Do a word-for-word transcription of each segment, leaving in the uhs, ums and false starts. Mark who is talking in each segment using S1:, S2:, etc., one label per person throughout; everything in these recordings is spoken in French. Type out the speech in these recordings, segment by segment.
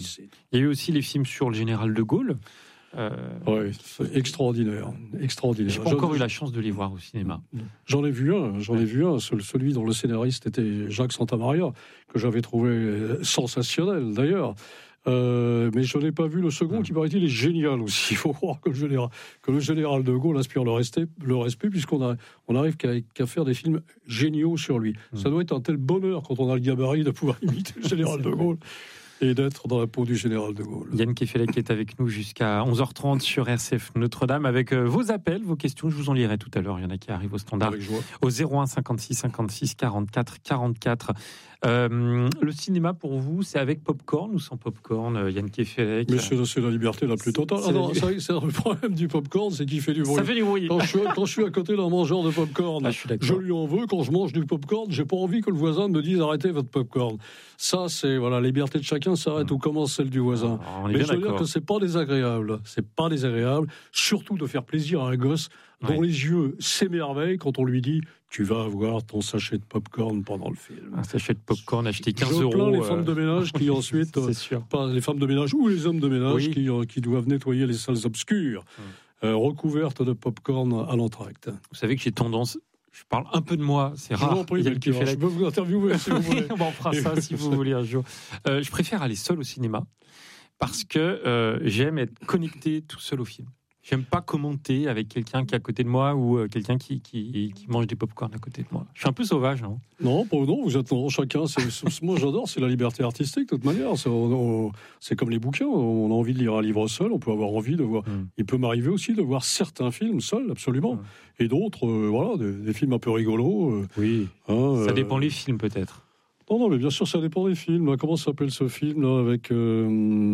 S1: lycée.
S2: Il y a eu aussi les films sur le général de Gaulle.
S1: Euh... Oui, c'est extraordinaire, extraordinaire.
S2: J'ai pas
S1: j'en...
S2: encore eu la chance de les voir au cinéma.
S1: J'en ai vu un, j'en ai vu un, celui dont le scénariste était Jacques Santamaria, que j'avais trouvé sensationnel d'ailleurs. Euh, mais je n'ai pas vu le second, mmh. qui paraît-il est génial aussi. Il faut croire que le général, que le général de Gaulle inspire le respect, le respect puisqu'on a, on arrive qu'à, qu'à faire des films géniaux sur lui. Mmh. Ça doit être un tel bonheur quand on a le gabarit de pouvoir imiter le général de Gaulle et d'être dans la peau du général de Gaulle.
S2: Yann Kefelec est avec nous jusqu'à onze heures trente sur R C F Notre-Dame avec vos appels, vos questions. Je vous en lirai tout à l'heure. Il y en a qui arrivent au standard. Au zéro un cinquante-six cinquante-six quarante-quatre quarante-quatre. Euh, le cinéma pour vous, c'est avec popcorn ou sans popcorn, Yann Kefelec?
S1: Mais c'est, c'est la liberté la plus totale. C'est, ah non, c'est, c'est le problème du popcorn, c'est qu'il fait du bruit.
S2: Ça fait du bruit.
S1: Quand je suis, quand je suis à côté d'un mangeur de popcorn, ah, je, je lui en veux. Quand je mange du popcorn, j'ai pas envie que le voisin me dise arrêtez votre popcorn. Ça, c'est voilà, la liberté de chacun s'arrête mmh. où commence celle du voisin.
S2: Ah,
S1: mais je veux
S2: d'accord.
S1: dire que c'est pas désagréable. C'est pas désagréable, surtout de faire plaisir à un gosse dont ouais. les yeux s'émerveillent quand on lui dit tu vas avoir ton sachet de popcorn pendant le film.
S2: Un sachet de popcorn acheté quinze euros.
S1: Je plains les
S2: euh...
S1: femmes de ménage qui ensuite, euh, pas les femmes de ménage ou les hommes de ménage oui. qui, euh, qui doivent nettoyer les salles obscures, mmh. euh, recouvertes de popcorn à l'entracte.
S2: Vous savez que j'ai tendance... Je parle un peu de moi, c'est rare.
S1: Je, en prie, qui fait la... je peux vous interviewer si vous voulez.
S2: On fera ça si vous voulez un jour. Euh, je préfère aller seul au cinéma parce que euh, j'aime être connecté tout seul au film. J'aime pas commenter avec quelqu'un qui est à côté de moi ou euh, quelqu'un qui, qui, qui mange des pop-corn à côté de moi. Je suis un peu sauvage, non?
S1: Non, pas, non, vous êtes non, chacun. C'est, c'est, moi, j'adore, c'est la liberté artistique, de toute manière. C'est, on, on, c'est comme les bouquins. On a envie de lire un livre seul, on peut avoir envie de voir. Mm. Il peut m'arriver aussi de voir certains films seuls, absolument. Mm. Et d'autres, euh, voilà, des, des films un peu rigolos. Euh,
S2: oui, hein, ça euh, dépend les films, peut-être.
S1: Non, non, mais bien sûr, ça dépend des films. Comment s'appelle ce film là avec euh,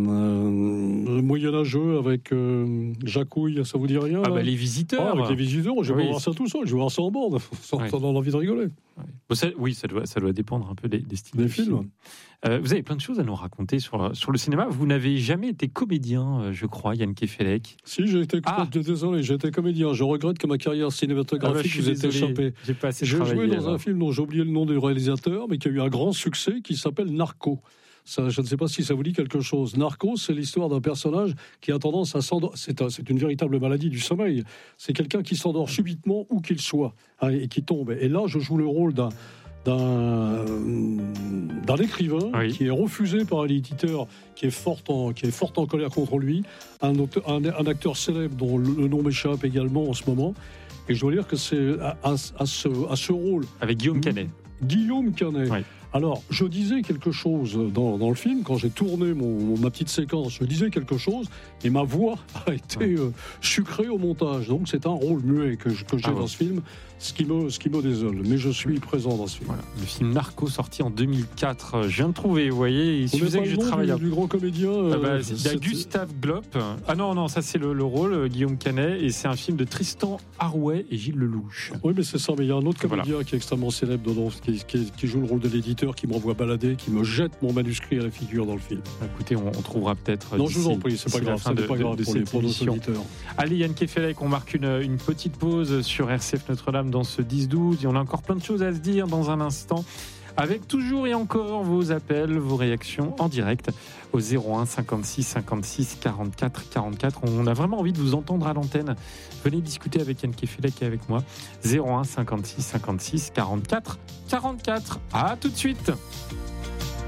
S1: euh, moyenâgeux avec euh, Jacouille, ça vous dit rien?
S2: Ah bah les visiteurs.
S1: Ah, avec les visiteurs, je vais oui. pas voir ça tout seul, je vais voir ça en bande, sans oui. avoir envie de rigoler.
S2: Oui, bon, ça, oui, ça doit, ça doit dépendre un peu des, des styles
S1: des
S2: de
S1: films.
S2: films. Euh, vous avez plein de choses à nous raconter sur, sur le cinéma. Vous n'avez jamais été comédien, je crois, Yann Kefelec.
S1: Si, j'ai été, ah. désolé, j'ai été comédien. Je regrette que ma carrière cinématographique ah bah, vous ait échappé.
S2: J'ai, pas assez
S1: j'ai joué dans
S2: alors.
S1: un film dont j'ai oublié le nom du réalisateur, mais qui a eu un grand succès, qui s'appelle Narco. Ça, je ne sais pas si ça vous dit quelque chose. Narco, c'est l'histoire d'un personnage qui a tendance à s'endormir. C'est, un, c'est une véritable maladie du sommeil. C'est quelqu'un qui s'endort subitement où qu'il soit hein, et qui tombe. Et là, je joue le rôle d'un d'un, d'un écrivain oui. qui est refusé par un éditeur qui est fort en, qui est fort en colère contre lui, un, auteur, un, un acteur célèbre dont le nom m'échappe également en ce moment. Et je dois dire que c'est à, à, à, ce, à ce rôle...
S2: Avec Guillaume Canet.
S1: Guillaume Canet. Oui. Alors, je disais quelque chose dans, dans le film, quand j'ai tourné mon, ma petite séquence, je disais quelque chose, et ma voix a été euh, sucrée au montage. Donc, c'est un rôle muet que, que j'ai ah dans ouais. ce film, ce qui, me, ce qui me désole. Mais je suis présent dans ce film.
S2: Voilà. Le film Narco, sorti en deux mille quatre. Je viens de trouver, vous voyez, il
S1: On
S2: suffisait que je travaille.
S1: Du, du grand comédien. Euh,
S2: ah bah, il y a Gustave Glopp. Ah non, non, ça c'est le, le rôle, Guillaume Canet, et c'est un film de Tristan Harouet et Gilles Lelouch.
S1: Oui, mais c'est ça, mais il y a un autre comédien voilà. qui est extrêmement célèbre, dedans, qui, qui, qui joue le rôle de l'éditeur, qui m'envoie balader, qui me jette mon manuscrit à la figure dans le film.
S2: Écoutez, on, on trouvera peut-être...
S1: Non, je vous en prie, c'est pas grave, c'est pas grave pour, les, pour nos auditeurs.
S2: Allez, Yann Kefelec, on marque une, une petite pause sur R C F Notre-Dame dans ce dix douze, et on a encore plein de choses à se dire dans un instant, avec toujours et encore vos appels, vos réactions en direct au zéro un cinquante-six cinquante-six quarante-quatre quarante-quatre. On a vraiment envie de vous entendre à l'antenne. Venez discuter avec Yann Kefelec et avec moi. zéro un cinquante-six cinquante-six quarante-quatre quarante-quatre. À tout de suite.